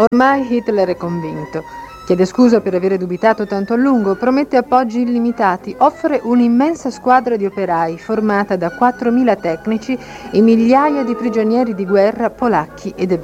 Ormai Hitler è convinto. Chiede scusa per aver dubitato tanto a lungo, promette appoggi illimitati, offre un'immensa squadra di operai formata da 4.000 tecnici e migliaia di prigionieri di guerra polacchi ed ebrei.